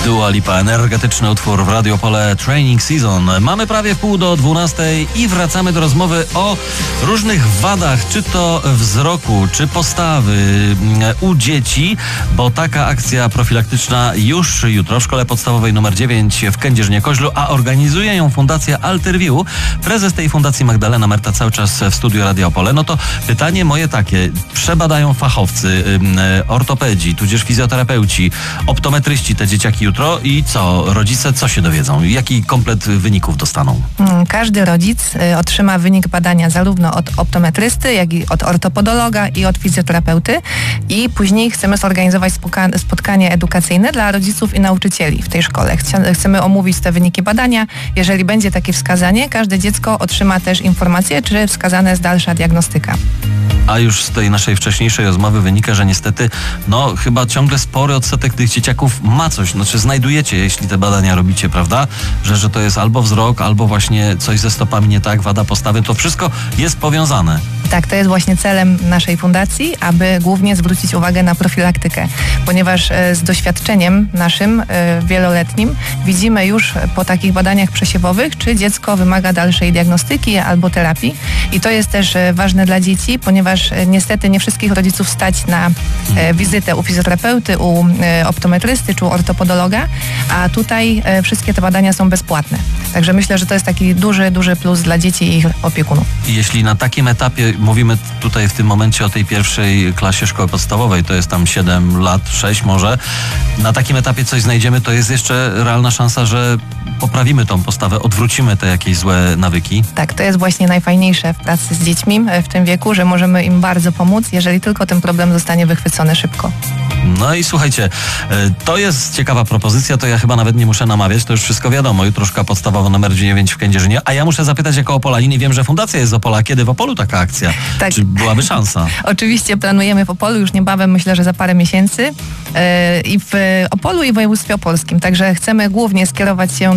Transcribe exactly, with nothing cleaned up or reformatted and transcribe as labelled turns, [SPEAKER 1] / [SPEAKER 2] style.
[SPEAKER 1] Dua Lipa, energetyczny utwór w Radio Pole Training Season. Mamy prawie wpół do dwunastej i wracamy do rozmowy o różnych wadach, czy to wzroku, czy postawy u dzieci, bo taka akcja profilaktyczna już jutro w Szkole Podstawowej numer dziewięć w Kędzierzynie-Koźlu, a organizuje ją Fundacja Alterview. Prezes tej fundacji Magdalena Merta cały czas w studiu Radio Pole. No to pytanie moje takie, przebadają fachowcy, ortopedzi, tudzież fizjoterapeuci, optometryści te dzieciaki jutro i co? Rodzice co się dowiedzą? Jaki komplet wyników dostaną?
[SPEAKER 2] Każdy rodzic otrzyma wynik badania zarówno od optometrysty, jak i od ortopodologa i od fizjoterapeuty i później chcemy zorganizować spotkanie edukacyjne dla rodziców i nauczycieli w tej szkole. Chcemy omówić te wyniki badania. Jeżeli będzie takie wskazanie, każde dziecko otrzyma też informację, czy wskazana jest dalsza diagnostyka.
[SPEAKER 1] A już z tej naszej wcześniejszej rozmowy wynika, że niestety, no chyba ciągle spory odsetek tych dzieciaków ma coś, znaczy znajdujecie, jeśli te badania robicie, prawda? Że, że to jest albo wzrok, albo właśnie coś ze stopami nie tak, wada postawy, to wszystko jest powiązane.
[SPEAKER 2] Tak, to jest właśnie celem naszej fundacji, aby głównie zwrócić uwagę na profilaktykę, ponieważ z doświadczeniem naszym wieloletnim widzimy już po takich badaniach przesiewowych, czy dziecko wymaga dalszej diagnostyki albo terapii i to jest też ważne dla dzieci, ponieważ niestety nie wszystkich rodziców stać na wizytę u fizjoterapeuty, u optometrysty czy u ortopodologa, a tutaj wszystkie te badania są bezpłatne. Także myślę, że to jest taki duży, duży plus dla dzieci i ich opiekunów.
[SPEAKER 1] Jeśli na takim etapie, mówimy tutaj w tym momencie o tej pierwszej klasie szkoły podstawowej, to jest tam siedem lat, sześć może, na takim etapie coś znajdziemy, to jest jeszcze realna szansa, że poprawimy tą postawę, odwrócimy te jakieś złe nawyki.
[SPEAKER 2] Tak, to jest właśnie najfajniejsze w pracy z dziećmi w tym wieku, że możemy im bardzo pomóc, jeżeli tylko ten problem zostanie wychwycony szybko.
[SPEAKER 1] No i słuchajcie, to jest ciekawa propozycja, to ja chyba nawet nie muszę namawiać, to już wszystko wiadomo. Jutro szkoła podstawowa numer dziewięć w Kędzierzynie, a ja muszę zapytać jako Opolanin i wiem, że fundacja jest z Opola. Kiedy w Opolu taka akcja?
[SPEAKER 2] Tak.
[SPEAKER 1] Czy byłaby szansa?
[SPEAKER 2] Oczywiście planujemy w Opolu już niebawem, myślę, że za parę miesięcy yy, i w Opolu i w województwie opolskim, także chcemy głównie skierować się